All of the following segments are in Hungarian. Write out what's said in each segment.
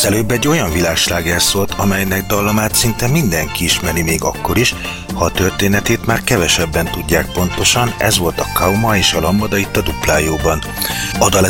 Az előbb egy olyan világsláger szólt, amelynek dallamát szinte mindenki ismeri még akkor is, ha a történetét már kevesebben tudják pontosan, ez volt a Kauma és a Lambada itt a Duplájóban. A dal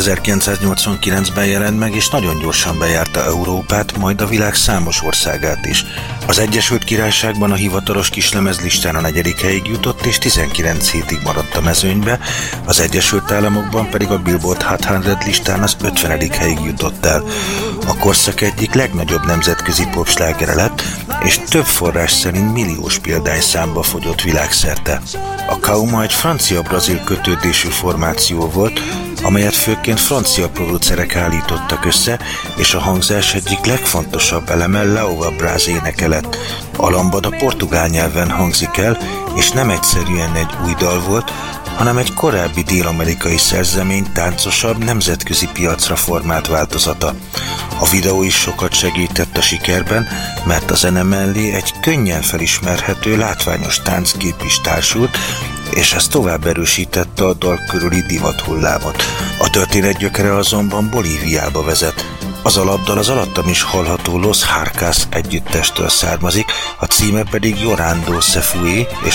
1989-ben jelent meg, és nagyon gyorsan bejárta Európát, majd a világ számos országát is. Az Egyesült Királyságban a hivatalos kislemezlistán a 4. helyig jutott, és 19 hétig maradt a mezőnybe, az Egyesült Államokban pedig a Billboard Hot 100 listán az 50. helyig jutott el. A korszak egyik legnagyobb nemzetközi popslágere lett, és több forrás szerint milliós példányszámba fogyott világszerte. A Kauma egy francia-brazil kötődésű formáció volt, amelyet főként francia producerek állítottak össze, és a hangzás egyik legfontosabb eleme Laura Brás éneke lett. A Lambada portugál nyelven hangzik el, és nem egyszerűen egy új dal volt, hanem egy korábbi dél-amerikai szerzemény táncosabb, nemzetközi piacra formált változata. A videó is sokat segített a sikerben, mert a zene mellé egy könnyen felismerhető, látványos tánckép is társult, és ez tovább erősítette a dal körüli divathullámot. A történet gyökere azonban Bolíviába vezet. Az alapdal az alattam is hallható Los Harcas együttestől származik, a címe pedig Llorando Se Fue, és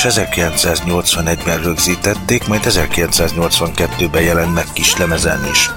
1981-ben rögzítették, majd 1982-ben jelent meg kislemezen is.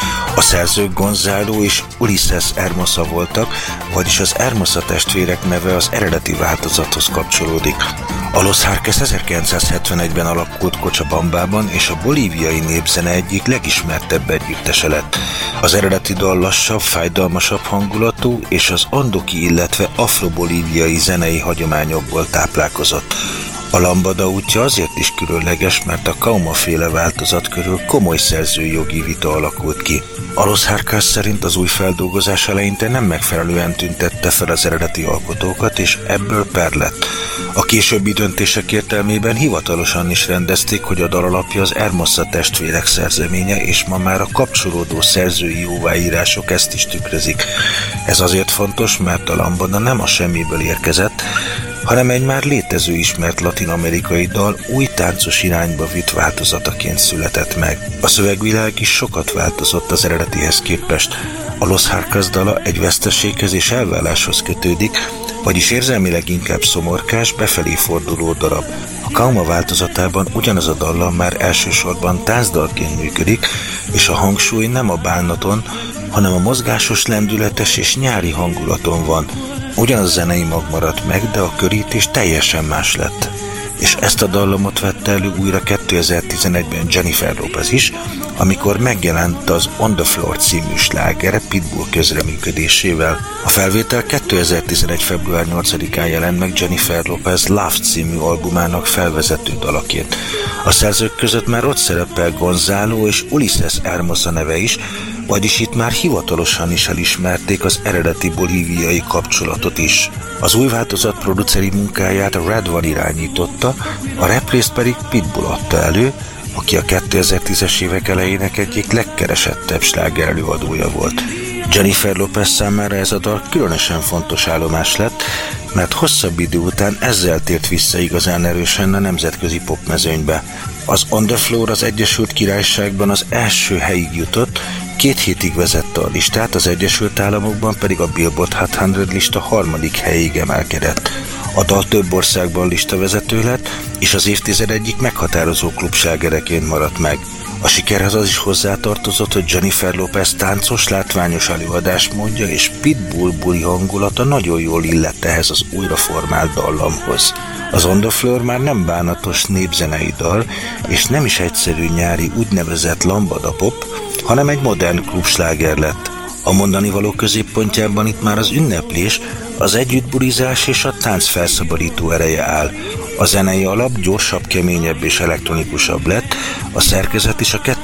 A szerzők Gonzalo és Ulises Hermosa voltak, vagyis az Hermosa testvérek neve az eredeti változathoz kapcsolódik. A Los Harcas 1971-ben alakult Cochabambában, és a bolíviai népzene egyik legismertebb együttese lett. Az eredeti dal lassabb, fájdalmasabb hangulatú, és az andoki, illetve afrobolíviai zenei hagyományokból táplálkozott. A Lambada útja azért is különleges, mert a Kauma-féle változat körül komoly szerzői jogi vita alakult ki. A Los Harcas szerint az új feldolgozás eleinte nem megfelelően tüntette fel az eredeti alkotókat, és ebből per lett. A későbbi döntések értelmében hivatalosan is rendezték, hogy a dal alapja az Hermosa testvérek szerzeménye, és ma már a kapcsolódó szerzői jóváírások ezt is tükrözik. Ez azért fontos, mert a Lambada nem a semmiből érkezett, hanem egy már létező ismert latin-amerikai dal új táncos irányba vitt változataként született meg. A szövegvilág is sokat változott az eredetihez képest. A Los Harcas dala egy veszteséghez és elválláshoz kötődik, vagyis érzelmileg inkább szomorkás, befelé forduló darab. A Kauma változatában ugyanaz a dallam már elsősorban táncdalként működik, és a hangsúly nem a bánaton, hanem a mozgásos, lendületes és nyári hangulaton van. Ugyanaz zenei mag maradt meg, de a körítés teljesen más lett. És ezt a dallamot vette elő újra 2011-ben Jennifer Lopez is, amikor megjelent az On The Floor című slágere Pitbull közreműködésével. A felvétel 2011. február 8-án jelent meg Jennifer Lopez Love című albumának felvezető dalaként. A szerzők között már ott szerepel Gonzalo és Ulises Hermosa neve is, vagyis itt már hivatalosan is elismerték az eredeti bolíviai kapcsolatot is. Az új változat produceri munkáját Red One irányította, a représzt pedig Pitbull adta elő, aki a 2010-es évek elejének egyik legkeresettebb sláger előadója volt. Jennifer Lopez számára ez a dal különösen fontos állomás lett, mert hosszabb idő után ezzel tért vissza igazán erősen a nemzetközi popmezőnybe. Az On The Floor az Egyesült Királyságban az első helyig jutott, 2 hétig vezette a listát, az Egyesült Államokban pedig a Billboard Hot 100 lista 3. helyig emelkedett. A dal több országban listavezető lett, és az évtized egyik meghatározó klubslágereként maradt meg. A sikerhez az is hozzátartozott, hogy Jennifer Lopez táncos, látványos előadásmódja és Pitbull buli hangulata nagyon jól illett ehhez az újraformált dallamhoz. Az On The Floor már nem bánatos népzenei dal, és nem is egyszerű nyári úgynevezett lambada pop, hanem egy modern klubsláger lett. A mondanivaló középpontjában itt már az ünneplés, az együttbulizás és a tánc felszabadító ereje áll. A zenei alap gyorsabb, keményebb és elektronikusabb lett, a szerkezet is a